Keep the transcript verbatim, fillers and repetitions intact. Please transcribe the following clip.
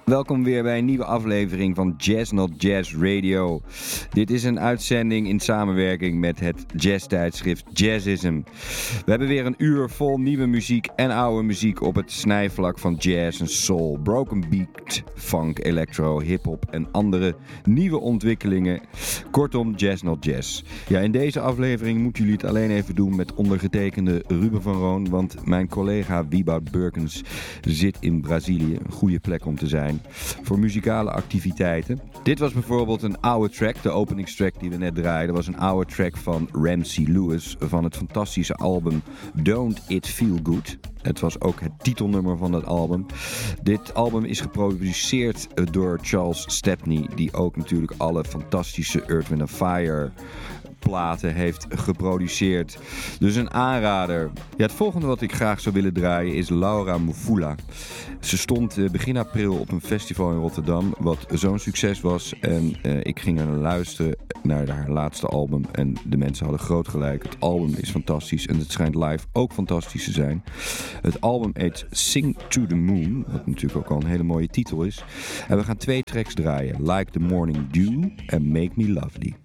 Welkom weer bij een nieuwe aflevering van Jazz Not Jazz Radio. Dit is een uitzending in samenwerking met het jazztijdschrift Jazzism. We hebben weer een uur vol nieuwe muziek en oude muziek op het snijvlak van jazz en soul, broken beat, funk, electro, hip-hop en andere nieuwe ontwikkelingen. Kortom, Jazz Not Jazz. Ja, in deze aflevering moeten jullie het alleen even doen met ondergetekende Ruben van Roon, want mijn collega Wieboud Burkens zit in Brazilië. Een goede plek om te zijn voor muzikale activiteiten. Dit was bijvoorbeeld een oude track, de openingstrack die we net draaiden, was een oude track van Ramsey Lewis van het fantastische album Don't It Feel Good. Het was ook het titelnummer van het album. Dit album is geproduceerd door Charles Stepney, die ook natuurlijk alle fantastische Earth, Wind and Fire platen heeft geproduceerd. Dus een aanrader. Ja, het volgende wat ik graag zou willen draaien is Laura Mvula. Ze stond begin april op een festival in Rotterdam, wat zo'n succes was. En uh, ik ging er luisteren naar haar laatste album. En de mensen hadden groot gelijk. Het album is fantastisch en het schijnt live ook fantastisch te zijn. Het album heet Sing to the Moon, wat natuurlijk ook al een hele mooie titel is. En we gaan twee tracks draaien. Like the Morning Dew en Make Me Lovely.